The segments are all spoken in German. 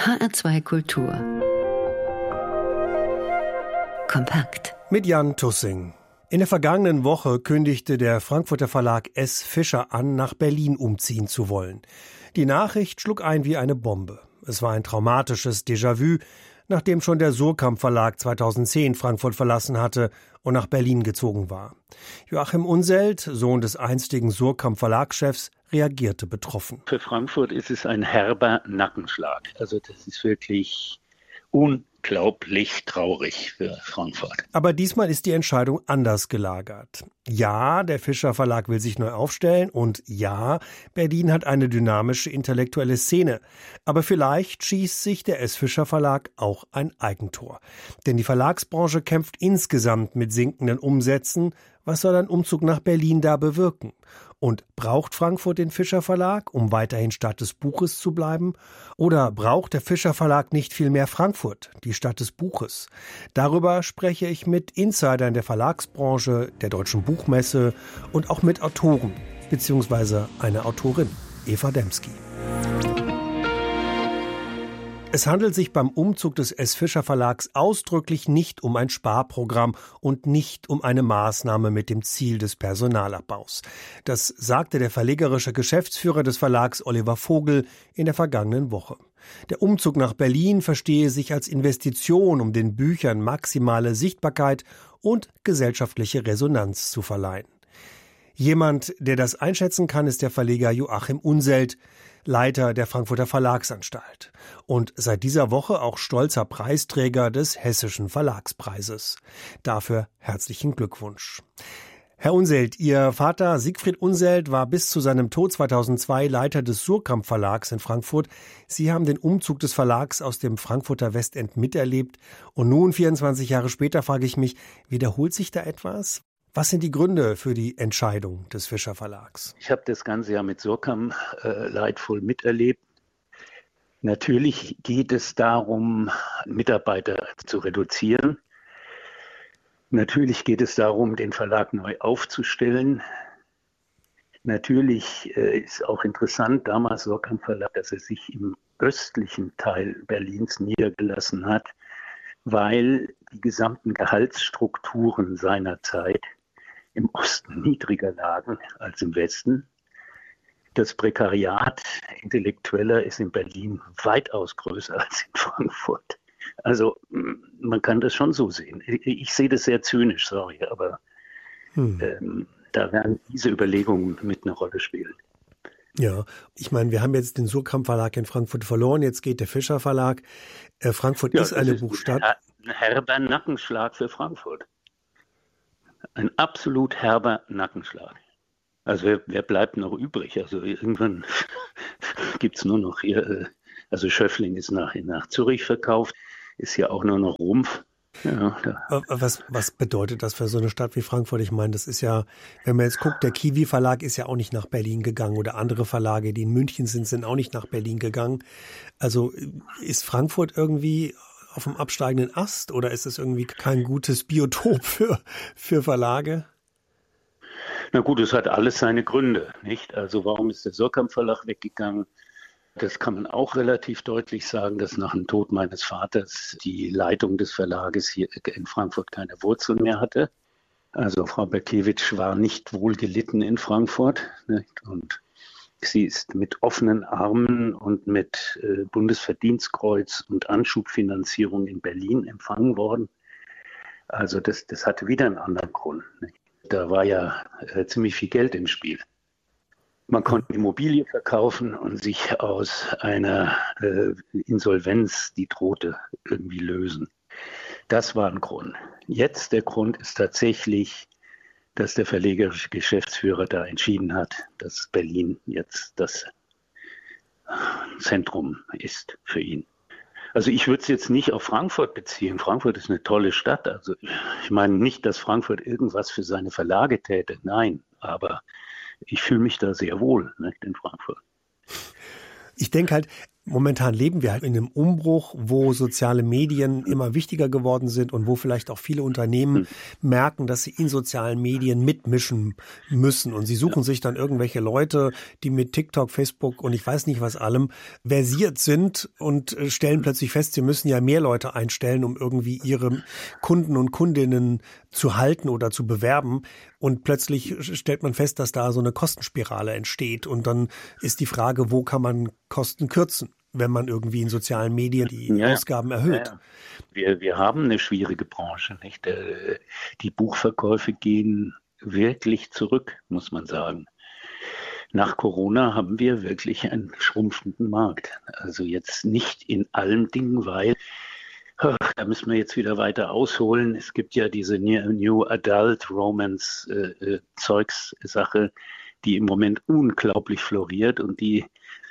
HR2 Kultur. Kompakt. Mit Jan Tussing. In der vergangenen Woche kündigte der Frankfurter Verlag S. Fischer an, nach Berlin umziehen zu wollen. Die Nachricht schlug ein wie eine Bombe. Es war ein traumatisches Déjà-vu, nachdem schon der Suhrkamp Verlag 2010 Frankfurt verlassen hatte und nach Berlin gezogen war. Joachim Unselt, Sohn des einstigen Suhrkamp Verlagschefs, reagierte betroffen. Für Frankfurt ist es ein herber Nackenschlag. Also das ist wirklich unglaublich traurig für Frankfurt. Aber diesmal ist die Entscheidung anders gelagert. Ja, der Fischer Verlag will sich neu aufstellen und ja, Berlin hat eine dynamische intellektuelle Szene. Aber vielleicht schießt sich der S. Fischer Verlag auch ein Eigentor. Denn die Verlagsbranche kämpft insgesamt mit sinkenden Umsätzen. Was soll ein Umzug nach Berlin da bewirken? Und braucht Frankfurt den Fischer Verlag, um weiterhin Stadt des Buches zu bleiben? Oder braucht der Fischer Verlag nicht vielmehr Frankfurt, die Stadt des Buches? Darüber spreche ich mit Insidern der Verlagsbranche, der Deutschen Buchmesse und auch mit Autoren, beziehungsweise einer Autorin, Eva Demski. Es handelt sich beim Umzug des S. Fischer Verlags ausdrücklich nicht um ein Sparprogramm und nicht um eine Maßnahme mit dem Ziel des Personalabbaus. Das sagte der verlegerische Geschäftsführer des Verlags Oliver Vogel in der vergangenen Woche. Der Umzug nach Berlin verstehe sich als Investition, um den Büchern maximale Sichtbarkeit und gesellschaftliche Resonanz zu verleihen. Jemand, der das einschätzen kann, ist der Verleger Joachim Unselt, Leiter der Frankfurter Verlagsanstalt und seit dieser Woche auch stolzer Preisträger des Hessischen Verlagspreises. Dafür herzlichen Glückwunsch. Herr Unselt, Ihr Vater Siegfried Unselt war bis zu seinem Tod 2002 Leiter des Suhrkamp Verlags in Frankfurt. Sie haben den Umzug des Verlags aus dem Frankfurter Westend miterlebt. Und nun, 24 Jahre später, frage ich mich, wiederholt sich da etwas? Was sind die Gründe für die Entscheidung des Fischer Verlags? Ich habe das Ganze ja mit Suhrkamp leidvoll miterlebt. Natürlich geht es darum, Mitarbeiter zu reduzieren. Natürlich geht es darum, den Verlag neu aufzustellen. Natürlich ist auch interessant, damals Suhrkamp Verlag, dass er sich im östlichen Teil Berlins niedergelassen hat, weil die gesamten Gehaltsstrukturen seiner Zeit im Osten niedriger lagen als im Westen. Das Prekariat Intellektueller ist in Berlin weitaus größer als in Frankfurt. Also man kann das schon so sehen. Ich sehe das sehr zynisch, sorry, aber da werden diese Überlegungen mit einer Rolle spielen. Ja, ich meine, wir haben jetzt den Suhrkamp Verlag in Frankfurt verloren, jetzt geht der Fischer Verlag. Frankfurt ist eine Buchstadt. Ein herber Nackenschlag für Frankfurt. Ein absolut herber Nackenschlag. Also wer bleibt noch übrig? Also irgendwann gibt es nur noch hier, also Schöffling ist nach Zürich verkauft, ist ja auch nur noch Rumpf. Ja, was bedeutet das für so eine Stadt wie Frankfurt? Ich meine, das ist ja, wenn man jetzt guckt, der Kiwi Verlag ist ja auch nicht nach Berlin gegangen oder andere Verlage, die in München sind auch nicht nach Berlin gegangen. Also ist Frankfurt irgendwie auf dem absteigenden Ast oder ist es irgendwie kein gutes Biotop für Verlage? Na gut, es hat alles seine Gründe, nicht? Also warum ist der Suhrkamp Verlag weggegangen? Das kann man auch relativ deutlich sagen, dass nach dem Tod meines Vaters die Leitung des Verlages hier in Frankfurt keine Wurzeln mehr hatte. Also Frau Berkiewicz war nicht wohl gelitten in Frankfurt, nicht? Und sie ist mit offenen Armen und mit Bundesverdienstkreuz und Anschubfinanzierung in Berlin empfangen worden. Also das hatte wieder einen anderen Grund, nicht? Da war ja ziemlich viel Geld im Spiel. Man konnte Immobilie verkaufen und sich aus einer Insolvenz, die drohte, irgendwie lösen. Das war ein Grund. Jetzt der Grund ist tatsächlich, dass der verlegerische Geschäftsführer da entschieden hat, dass Berlin jetzt das Zentrum ist für ihn. Also ich würde es jetzt nicht auf Frankfurt beziehen. Frankfurt ist eine tolle Stadt. Also ich meine nicht, dass Frankfurt irgendwas für seine Verlage täte. Nein, aber ich fühle mich da sehr wohl, nicht, in Frankfurt. Ich denke halt, Momentan leben wir halt in einem Umbruch, wo soziale Medien immer wichtiger geworden sind und wo vielleicht auch viele Unternehmen merken, dass sie in sozialen Medien mitmischen müssen. Und sie suchen sich dann irgendwelche Leute, die mit TikTok, Facebook und ich weiß nicht was allem versiert sind und stellen plötzlich fest, sie müssen ja mehr Leute einstellen, um irgendwie ihre Kunden und Kundinnen zu halten oder zu bewerben. Und plötzlich stellt man fest, dass da so eine Kostenspirale entsteht. Und dann ist die Frage, wo kann man Kosten kürzen, wenn man irgendwie in sozialen Medien die Ausgaben erhöht? Wir haben eine schwierige Branche, nicht? Die Buchverkäufe gehen wirklich zurück, muss man sagen. Nach Corona haben wir wirklich einen schrumpfenden Markt. Also jetzt nicht in allen Dingen, weil da müssen wir jetzt wieder weiter ausholen. Es gibt ja diese New Adult Romance Zeugs-Sache, die im Moment unglaublich floriert und die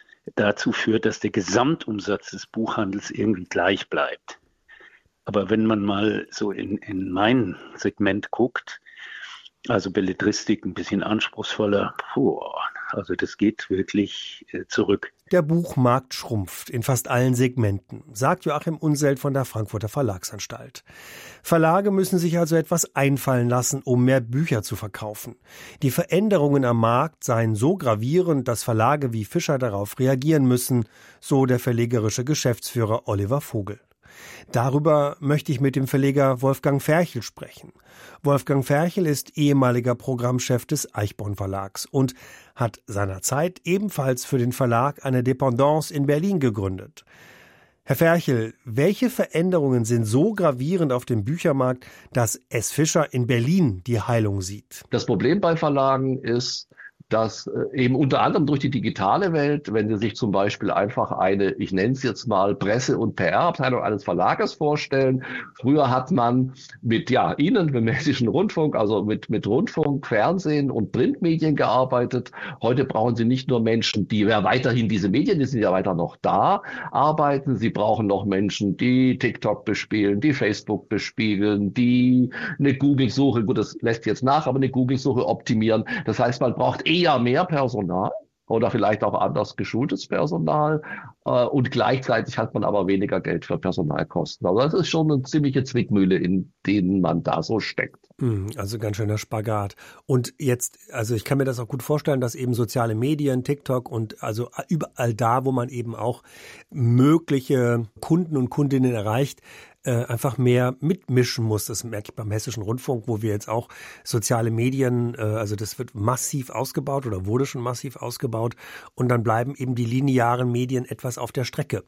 dazu führt, dass der Gesamtumsatz des Buchhandels irgendwie gleich bleibt. Aber wenn man mal so in mein Segment guckt, also Belletristik ein bisschen anspruchsvoller, also das geht wirklich zurück. Der Buchmarkt schrumpft in fast allen Segmenten, sagt Joachim Unseld von der Frankfurter Verlagsanstalt. Verlage müssen sich also etwas einfallen lassen, um mehr Bücher zu verkaufen. Die Veränderungen am Markt seien so gravierend, dass Verlage wie Fischer darauf reagieren müssen, so der verlegerische Geschäftsführer Oliver Vogel. Darüber möchte ich mit dem Verleger Wolfgang Ferchel sprechen. Wolfgang Ferchel ist ehemaliger Programmchef des Eichborn Verlags und hat seinerzeit ebenfalls für den Verlag eine Dependance in Berlin gegründet. Herr Ferchel, welche Veränderungen sind so gravierend auf dem Büchermarkt, dass S. Fischer in Berlin die Heilung sieht? Das Problem bei Verlagen ist, dass eben unter anderem durch die digitale Welt, wenn Sie sich zum Beispiel einfach eine, ich nenne es jetzt mal, Presse- und PR-Abteilung eines Verlages vorstellen. Früher hat man mit Ihnen, mit dem Hessischen Rundfunk, also mit Rundfunk, Fernsehen und Printmedien gearbeitet. Heute brauchen Sie nicht nur Menschen, die weiterhin diese Medien, die sind ja weiter noch da, arbeiten. Sie brauchen noch Menschen, die TikTok bespielen, die Facebook bespielen, die eine Google-Suche, gut, das lässt jetzt nach, aber eine Google-Suche optimieren. Das heißt, man braucht eher mehr Personal oder vielleicht auch anders geschultes Personal und gleichzeitig hat man aber weniger Geld für Personalkosten. Also das ist schon eine ziemliche Zwickmühle, in denen man da so steckt. Also ganz schöner Spagat. Und jetzt, also ich kann mir das auch gut vorstellen, dass eben soziale Medien, TikTok und also überall da, wo man eben auch mögliche Kunden und Kundinnen erreicht, einfach mehr mitmischen muss. Das merke ich beim Hessischen Rundfunk, wo wir jetzt auch soziale Medien, also das wird massiv ausgebaut oder wurde schon massiv ausgebaut und dann bleiben eben die linearen Medien etwas auf der Strecke.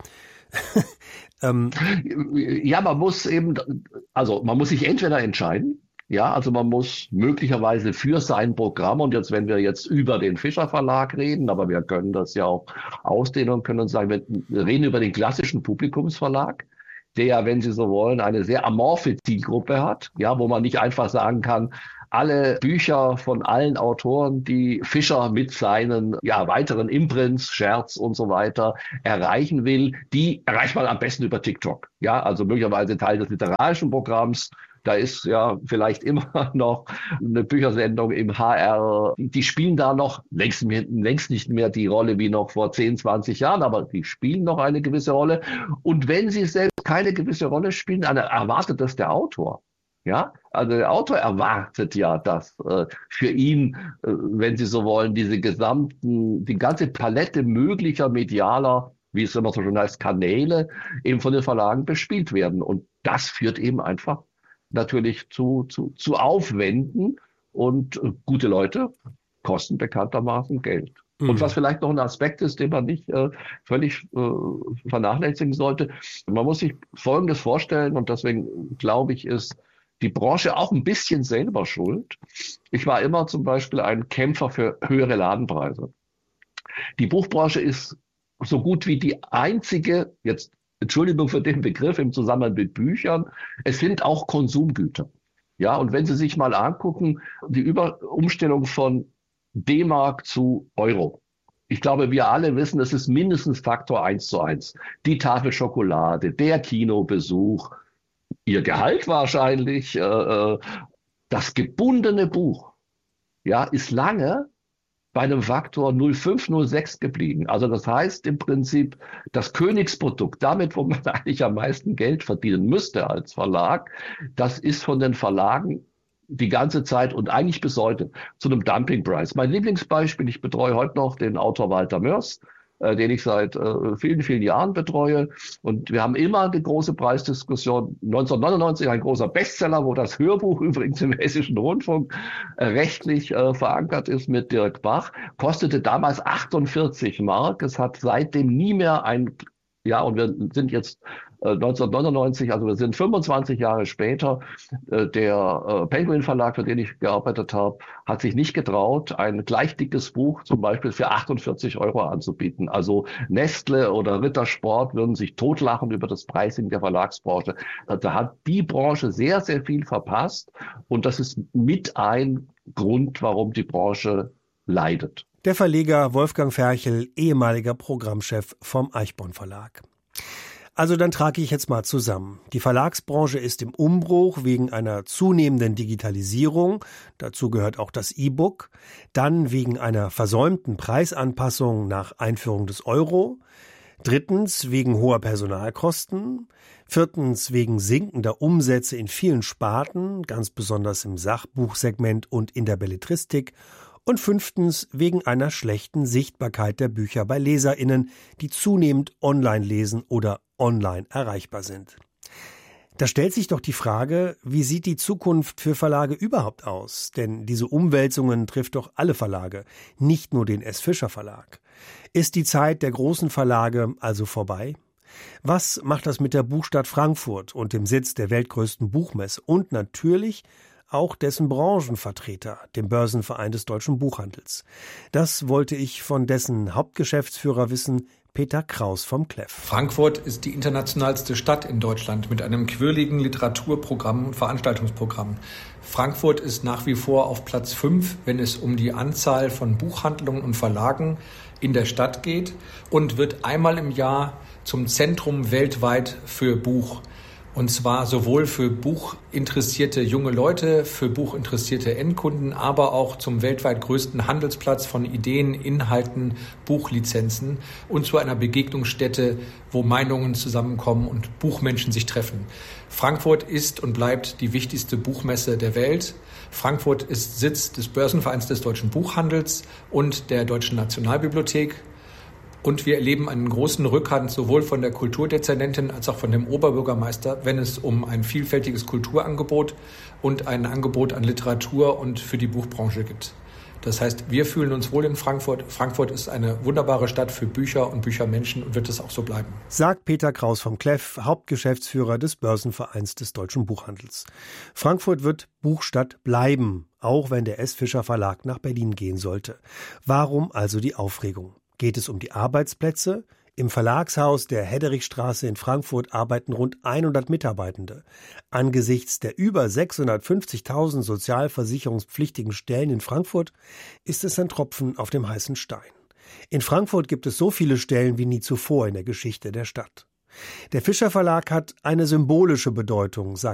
Ja, man muss sich entweder entscheiden. Ja, also man muss möglicherweise für sein Programm, und jetzt, wenn wir jetzt über den Fischer Verlag reden, aber wir können das ja auch ausdehnen und können uns sagen, wir reden über den klassischen Publikumsverlag, der, wenn Sie so wollen, eine sehr amorphe Zielgruppe hat, ja, wo man nicht einfach sagen kann, alle Bücher von allen Autoren, die Fischer mit seinen weiteren Imprints, Scherz und so weiter erreichen will, die erreicht man am besten über TikTok. Ja, also möglicherweise Teil des literarischen Programms. Da ist ja vielleicht immer noch eine Büchersendung im HR. Die spielen da noch längst nicht mehr die Rolle wie noch vor 10, 20 Jahren, aber die spielen noch eine gewisse Rolle. Und wenn sie selbst keine gewisse Rolle spielen, dann erwartet das der Autor. Ja, also der Autor erwartet ja, dass für ihn, wenn Sie so wollen, die ganze Palette möglicher medialer, wie es immer so schön heißt, Kanäle eben von den Verlagen bespielt werden. Und das führt eben einfach natürlich zu Aufwänden und gute Leute kosten bekanntermaßen Geld. Und was vielleicht noch ein Aspekt ist, den man nicht völlig vernachlässigen sollte, man muss sich Folgendes vorstellen und deswegen glaube ich, ist die Branche auch ein bisschen selber schuld. Ich war immer zum Beispiel ein Kämpfer für höhere Ladenpreise. Die Buchbranche ist so gut wie die einzige, jetzt Entschuldigung für den Begriff im Zusammenhang mit Büchern, es sind auch Konsumgüter. Ja, und wenn Sie sich mal angucken, die Umstellung von D-Mark zu Euro. Ich glaube, wir alle wissen, es ist mindestens Faktor 1:1. Die Tafel Schokolade, der Kinobesuch, Ihr Gehalt wahrscheinlich, das gebundene Buch, ja, ist lange bei einem Faktor 0,5, 0,6 geblieben. Also das heißt im Prinzip, das Königsprodukt, damit, wo man eigentlich am meisten Geld verdienen müsste als Verlag, das ist von den Verlagen die ganze Zeit und eigentlich bis heute zu einem Dumpingpreis. Mein Lieblingsbeispiel, ich betreue heute noch den Autor Walter Mörs, den ich seit vielen, vielen Jahren betreue. Und wir haben immer eine große Preisdiskussion. 1999 ein großer Bestseller, wo das Hörbuch übrigens im Hessischen Rundfunk rechtlich verankert ist mit Dirk Bach, kostete damals 48 Mark. Es hat seitdem nie mehr und wir sind jetzt 1999, also wir sind 25 Jahre später. Der Penguin Verlag, für den ich gearbeitet habe, hat sich nicht getraut, ein gleich dickes Buch zum Beispiel für 48 € anzubieten. Also Nestle oder Rittersport würden sich totlachen über das Pricing der Verlagsbranche. Da hat die Branche sehr, sehr viel verpasst und das ist mit ein Grund, warum die Branche leidet. Der Verleger Wolfgang Ferchel, ehemaliger Programmchef vom Eichborn Verlag. Also dann trage ich jetzt mal zusammen. Die Verlagsbranche ist im Umbruch wegen einer zunehmenden Digitalisierung, dazu gehört auch das E-Book, dann wegen einer versäumten Preisanpassung nach Einführung des Euro, drittens wegen hoher Personalkosten, viertens wegen sinkender Umsätze in vielen Sparten, ganz besonders im Sachbuchsegment und in der Belletristik, und fünftens wegen einer schlechten Sichtbarkeit der Bücher bei LeserInnen, die zunehmend online lesen oder online erreichbar sind. Da stellt sich doch die Frage, wie sieht die Zukunft für Verlage überhaupt aus? Denn diese Umwälzungen trifft doch alle Verlage, nicht nur den S. Fischer Verlag. Ist die Zeit der großen Verlage also vorbei? Was macht das mit der Buchstadt Frankfurt und dem Sitz der weltgrößten Buchmesse und natürlich auch dessen Branchenvertreter, dem Börsenverein des deutschen Buchhandels? Das wollte ich von dessen Hauptgeschäftsführer wissen, Peter Kraus vom Kleff. Frankfurt ist die internationalste Stadt in Deutschland mit einem quirligen Literaturprogramm und Veranstaltungsprogramm. Frankfurt ist nach wie vor auf Platz 5, wenn es um die Anzahl von Buchhandlungen und Verlagen in der Stadt geht und wird einmal im Jahr zum Zentrum weltweit für Buch. Und zwar sowohl für buchinteressierte junge Leute, für buchinteressierte Endkunden, aber auch zum weltweit größten Handelsplatz von Ideen, Inhalten, Buchlizenzen und zu einer Begegnungsstätte, wo Meinungen zusammenkommen und Buchmenschen sich treffen. Frankfurt ist und bleibt die wichtigste Buchmesse der Welt. Frankfurt ist Sitz des Börsenvereins des deutschen Buchhandels und der Deutschen Nationalbibliothek. Und wir erleben einen großen Rückhalt sowohl von der Kulturdezernentin als auch von dem Oberbürgermeister, wenn es um ein vielfältiges Kulturangebot und ein Angebot an Literatur und für die Buchbranche geht. Das heißt, wir fühlen uns wohl in Frankfurt. Frankfurt ist eine wunderbare Stadt für Bücher und Büchermenschen und wird es auch so bleiben. Sagt Peter Kraus vom Kleff, Hauptgeschäftsführer des Börsenvereins des deutschen Buchhandels. Frankfurt wird Buchstadt bleiben, auch wenn der S. Fischer Verlag nach Berlin gehen sollte. Warum also die Aufregung? Geht es um die Arbeitsplätze? Im Verlagshaus der Hederichstraße in Frankfurt arbeiten rund 100 Mitarbeitende. Angesichts der über 650.000 sozialversicherungspflichtigen Stellen in Frankfurt ist es ein Tropfen auf dem heißen Stein. In Frankfurt gibt es so viele Stellen wie nie zuvor in der Geschichte der Stadt. Der Fischer Verlag hat eine symbolische Bedeutung, sagt